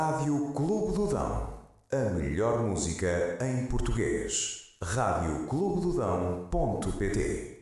Rádio Clube do Dão. A melhor música em português. radioclubedodão.pt